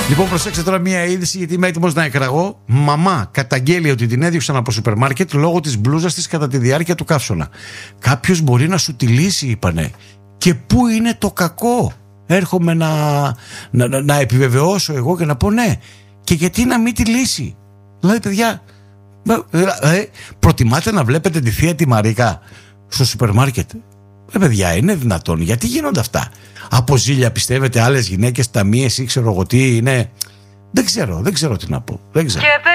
Λοιπόν, προσέξτε τώρα μία είδηση, γιατί είμαι έτοιμος να εκραγώ. Μαμά καταγγέλει ότι την έδιωξαν από σούπερ μάρκετ λόγω της μπλούζας της κατά τη διάρκεια του καύσωνα. Κάποιος μπορεί να σου τη λύσει, είπανε. Και πού είναι το κακό? Έρχομαι να επιβεβαιώσω εγώ και να πω ναι. Και γιατί να μην τη λύσει? Δηλαδή, παιδιά, προτιμάτε να βλέπετε τη θεία τη Μαρίκα στο σούπερ μάρκετ? Παιδιά, είναι δυνατόν? Γιατί γίνονται αυτά? Από ζήλια πιστεύετε άλλες γυναίκες ταμείες ή ξέρω εγώ τι είναι? Δεν ξέρω τι να πω. Δεν ξέρω.